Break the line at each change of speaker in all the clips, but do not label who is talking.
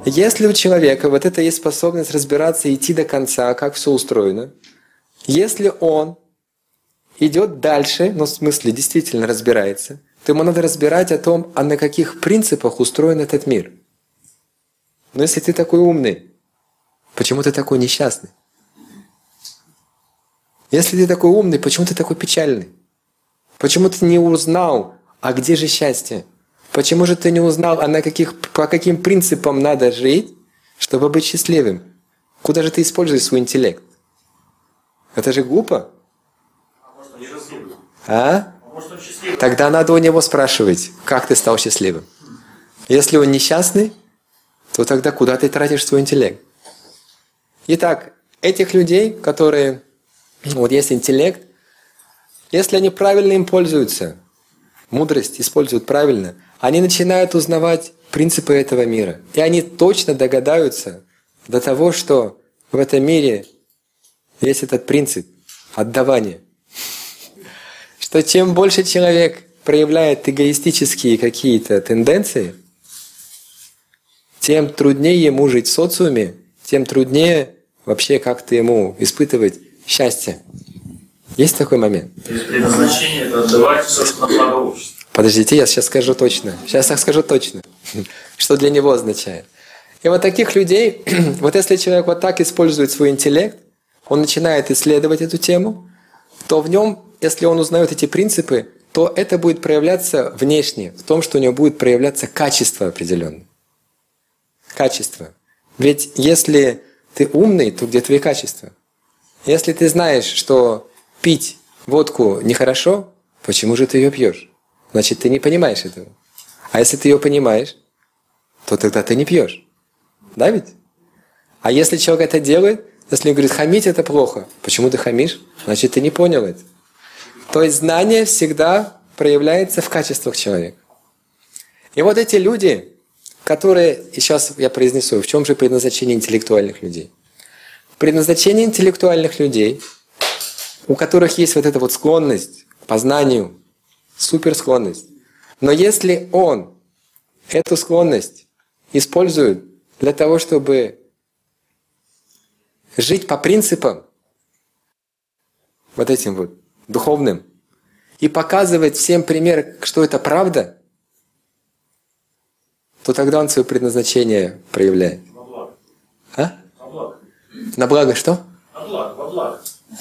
Если у человека вот это есть способность разбираться и идти до конца, как все устроено, если он идет дальше, ну в смысле действительно разбирается, то ему надо разбирать о том, а на каких принципах устроен этот мир. Но если ты такой умный, почему ты такой несчастный? Если ты такой умный, почему ты такой печальный? Почему ты не узнал, а где же счастье? Почему же ты не узнал, а по каким принципам надо жить, чтобы быть счастливым? Куда же ты используешь свой интеллект? Это же глупо. А? Тогда надо у него спрашивать, как ты стал счастливым. Если он несчастный, то тогда куда ты тратишь свой интеллект? Итак, этих людей, которые, вот есть интеллект, если они правильно им пользуются, мудрость используют правильно, они начинают узнавать принципы этого мира. И они точно догадаются до того, что в этом мире есть этот принцип отдавания. Что чем больше человек проявляет эгоистические какие-то тенденции, тем труднее ему жить в социуме, тем труднее вообще как-то ему испытывать счастье. Есть такой момент?
Есть предназначение это отдавать все, что на благо общества.
Подождите, я сейчас скажу точно. Сейчас я скажу точно, что для него означает. И вот таких людей, вот если человек вот так использует свой интеллект, он начинает исследовать эту тему, то в нем, если он узнает эти принципы, то это будет проявляться внешне, в том, что у него будет проявляться качество определенное. Качество. Ведь если ты умный, то где твои качества? Если ты знаешь, что пить водку нехорошо, почему же ты ее пьешь? Значит, ты не понимаешь этого. А если ты ее понимаешь, то тогда ты не пьешь. Да ведь? А если человек это делает, если он говорит, хамить это плохо, почему ты хамишь? Значит, ты не понял это. То есть знание всегда проявляется в качествах человека. И вот эти люди, которые, и сейчас я произнесу, в чем же предназначение интеллектуальных людей? Предназначение интеллектуальных людей, у которых есть вот эта вот склонность к познанию, суперсклонность. Но если он эту склонность использует для того, чтобы жить по принципам вот этим вот духовным и показывать всем пример, что это правда, то тогда он свое предназначение проявляет.
На благо.
А?
На благо.
На благо что?
На благо, во благо.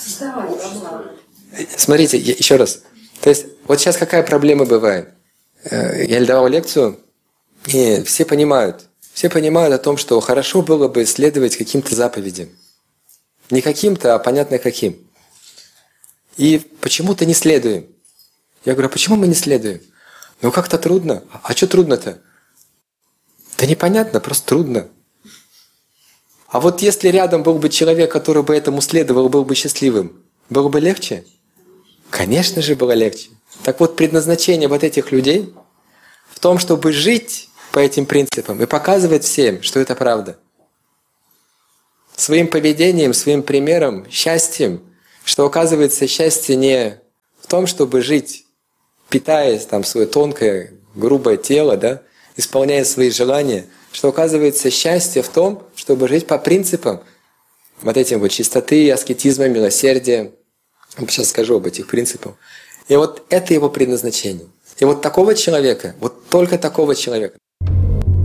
Смотрите, еще раз. То есть, вот сейчас какая проблема бывает? Я давал лекцию, и все понимают о том, что хорошо было бы следовать каким-то заповедям. Не каким-то, а понятно каким. И почему-то не следуем. Я говорю, а почему мы не следуем? Ну как-то трудно. А что трудно-то? Да непонятно, просто трудно. А вот если рядом был бы человек, который бы этому следовал, был бы счастливым, было бы легче? Конечно же, было легче. Так вот, предназначение вот этих людей в том, чтобы жить по этим принципам и показывать всем, что это правда. Своим поведением, своим примером, счастьем, что оказывается счастье не в том, чтобы жить, питаясь там свое тонкое, грубое тело, да, исполняя свои желания, что оказывается счастье в том, чтобы жить по принципам вот этим вот чистоты, аскетизма, милосердия. Сейчас скажу об этих принципах. И вот это его предназначение. И вот такого человека, вот только такого человека